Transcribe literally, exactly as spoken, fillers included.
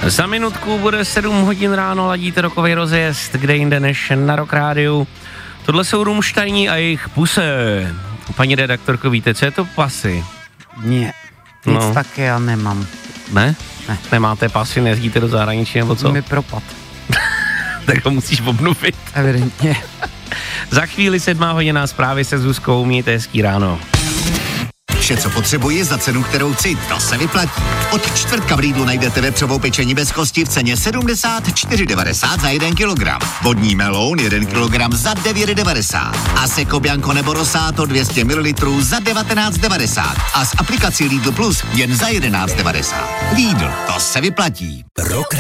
Za minutku bude sedm hodin ráno, ladíte rokový rozjezd, kde jinde než na Rock Rádiu. Tohle jsou Rammsteini a jejich Puse. Paní redaktorko, víte, co je to pasy? Ne, nic no. Taky já nemám. Ne? Ne. Nemáte pasy, nejezdíte do zahraničí nebo co? Mi propad. Tak ho musíš obnovit. Evidentně. Za chvíli sedmá hodina zprávy se Zuzkou, mějte hezký ráno. Vše, co potřebuji za cenu, kterou chci, to se vyplatí. Od čtvrtka v Lidlu najdete vepřovou pečení bez kosti v ceně sedmdesát čtyři devadesát za jeden kilogram. Vodní meloun jeden kilogram za devět devadesát. A Seco Bianco nebo Rosato dvě stě mililitrů za devatenáct devadesát. A s aplikací Lidl Plus jen za jedenáct devadesát. Lidl, to se vyplatí. Rock